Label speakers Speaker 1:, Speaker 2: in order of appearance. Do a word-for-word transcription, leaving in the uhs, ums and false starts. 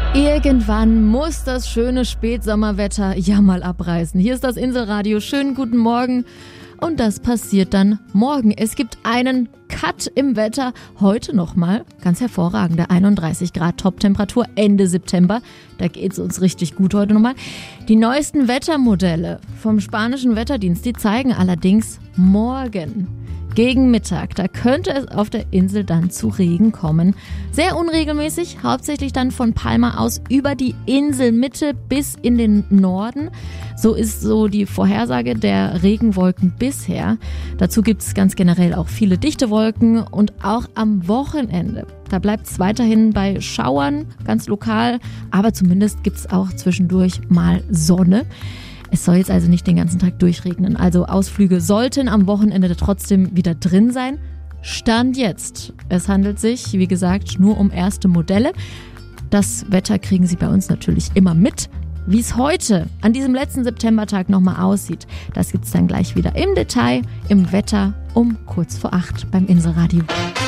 Speaker 1: Irgendwann muss das schöne Spätsommerwetter ja mal abreißen. Hier ist das Inselradio. Schönen guten Morgen. Und das passiert dann morgen. Es gibt einen Cut im Wetter. Heute nochmal ganz hervorragende einunddreißig Grad Top-Temperatur Ende September. Da geht's uns richtig gut heute nochmal. Die neuesten Wettermodelle vom spanischen Wetterdienst, die zeigen allerdings morgen gegen Mittag, da könnte es auf der Insel dann zu Regen kommen. Sehr unregelmäßig, hauptsächlich dann von Palma aus über die Inselmitte bis in den Norden. So ist so die Vorhersage der Regenwolken bisher. Dazu gibt es ganz generell auch viele dichte Wolken und auch am Wochenende. Da bleibt es weiterhin bei Schauern, ganz lokal, aber zumindest gibt es auch zwischendurch mal Sonne. Es soll jetzt also nicht den ganzen Tag durchregnen. Also Ausflüge sollten am Wochenende trotzdem wieder drin sein. Stand jetzt. Es handelt sich, wie gesagt, nur um erste Modelle. Das Wetter kriegen Sie bei uns natürlich immer mit. Wie es heute an diesem letzten Septembertag nochmal aussieht, das gibt's dann gleich wieder im Detail, im Wetter um kurz vor acht beim Inselradio.